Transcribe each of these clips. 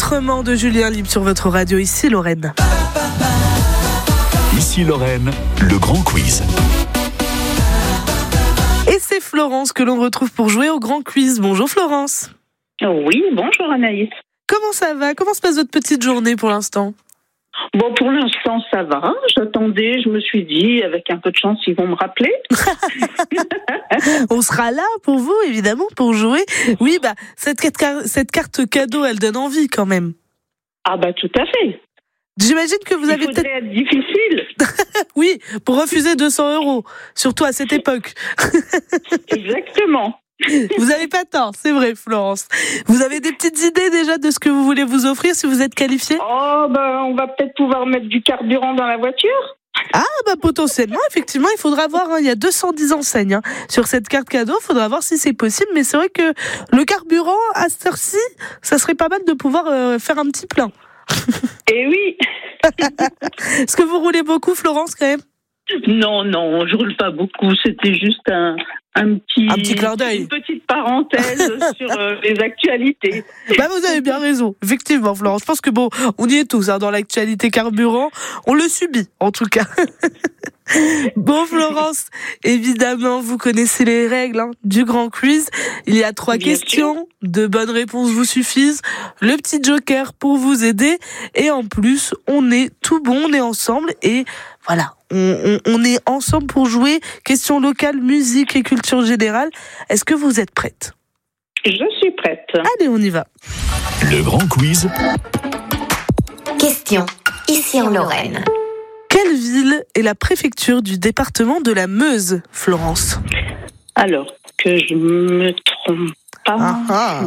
Autrement de Julien Libre sur votre radio, ici Lorraine. Ici Lorraine, le grand quiz. Et c'est Florence que l'on retrouve pour jouer au grand quiz. Bonjour Florence. Oui, bonjour Anaïs. Comment ça va? Comment se passe votre petite journée pour l'instant? Bon, pour l'instant, ça va. J'attendais, je me suis dit, avec un peu de chance, ils vont me rappeler. On sera là pour vous, évidemment, pour jouer. Oui, cette carte cadeau, elle donne envie quand même. Ah tout à fait. J'imagine que vous avez peut-être être difficile. Oui, pour refuser 200 €, surtout à cette époque. Exactement. Vous n'avez pas tort, c'est vrai, Florence. Vous avez des petites idées déjà de ce que vous voulez vous offrir si vous êtes qualifiée? On va peut-être pouvoir mettre du carburant dans la voiture. Potentiellement, effectivement, il faudra voir. Il y a 210 enseignes sur cette carte cadeau. Il faudra voir si c'est possible. Mais c'est vrai que le carburant, à cette heure-ci, ça serait pas mal de pouvoir faire un petit plein. Eh oui. Est-ce que vous roulez beaucoup, Florence, quand même? Non, je roule pas beaucoup. C'était juste un petit clin d'œil. Une petite parenthèse sur les actualités. Vous avez bien raison. Effectivement, Florence. Je pense que on y est tous dans l'actualité carburant. On le subit, en tout cas. Bon, Florence, évidemment, vous connaissez les règles du grand quiz. Il y a 3 questions. Sûr. De bonnes réponses vous suffisent. Le petit joker pour vous aider. Et en plus, on est tout bon, on est ensemble. Et voilà, on est ensemble pour jouer. Questions locales, musique et culture générale. Est-ce que vous êtes prête? Je suis prête. Allez, on y va. Le grand quiz. Question, ici en Lorraine. Quelle ville est la préfecture du département de la Meuse, Florence? Alors, que je me trompe pas.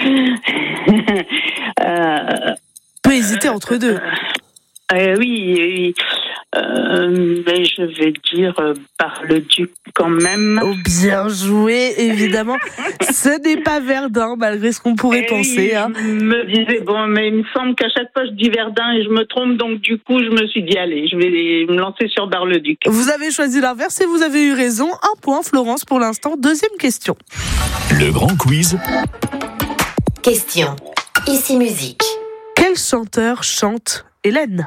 Peut hésiter entre deux. Oui. Mais je vais dire Bar-le-Duc quand même. Oh, bien joué, évidemment. Ce n'est pas Verdun, malgré ce qu'on pourrait penser. Je me disais, mais il me semble qu'à chaque fois je dis Verdun et je me trompe, donc du coup je me suis dit, allez, je vais me lancer sur Bar-le-Duc. Vous avez choisi l'inverse et vous avez eu raison. 1 point, Florence, pour l'instant. Deuxième question. Le grand quiz. Question, ici musique. Quel chanteur chante Hélène?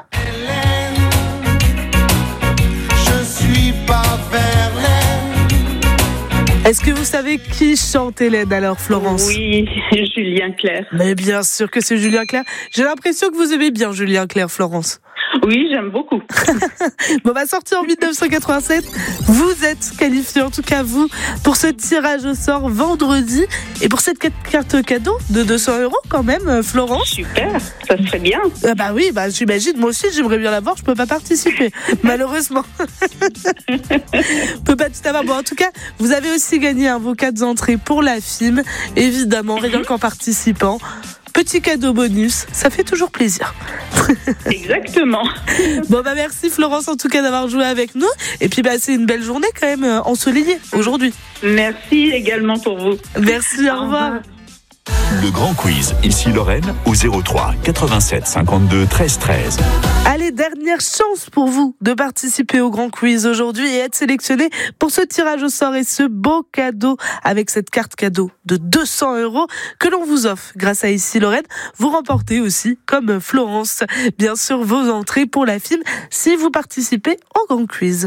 Est-ce que vous savez qui chante Hélène alors, Florence? Oui, Julien Clerc. Mais bien sûr que c'est Julien Clerc. J'ai l'impression que vous aimez bien Julien Clerc, Florence. Oui, j'aime beaucoup. Sorti en 1987, vous êtes qualifié, en tout cas vous, pour ce tirage au sort vendredi. Et pour cette carte cadeau de 200 € quand même, Florence. Super, ça serait bien. Oui, j'imagine. Moi aussi, j'aimerais bien l'avoir. Je peux pas participer, malheureusement. Je peux pas tout avoir. En tout cas, vous avez aussi gagné vos 4 entrées pour la FIM. Évidemment, rien qu'en participant. Petit cadeau bonus, ça fait toujours plaisir. Exactement. Merci Florence en tout cas d'avoir joué avec nous. Et puis c'est une belle journée quand même ensoleillée aujourd'hui. Merci également pour vous. Merci, au revoir. Le grand quiz, ici Lorraine, au 03 87 52 13 13. Allez, dernière chance pour vous de participer au grand quiz aujourd'hui et être sélectionné pour ce tirage au sort et ce beau cadeau avec cette carte cadeau de 200 € que l'on vous offre grâce à Ici Lorraine. Vous remportez aussi, comme Florence, bien sûr vos entrées pour la FIM si vous participez au grand quiz.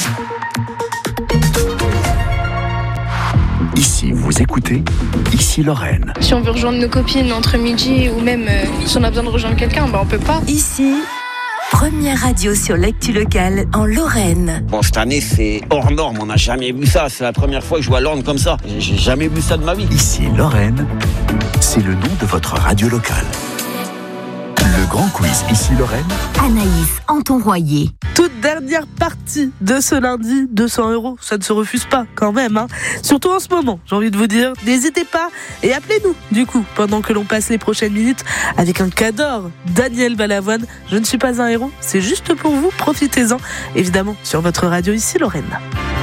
Ici, vous écoutez Ici Lorraine. Si on veut rejoindre nos copines entre midi ou même si on a besoin de rejoindre quelqu'un, on peut pas. Ici, première radio sur l'actu locale en Lorraine. Bon, cette année, c'est hors norme. On n'a jamais vu ça. C'est la première fois que je vois Lorraine comme ça. J'ai jamais vu ça de ma vie. Ici Lorraine, c'est le nom de votre radio locale. Le grand quiz Ici Lorraine. Anaïs Anton-Royer. Toute dernière partie de ce lundi, 200 €, ça ne se refuse pas quand même. Surtout en ce moment, j'ai envie de vous dire, n'hésitez pas et appelez-nous du coup, pendant que l'on passe les prochaines minutes avec un cadeau. Daniel Balavoine, je ne suis pas un héros, c'est juste pour vous, profitez-en, évidemment, sur votre radio Ici Lorraine.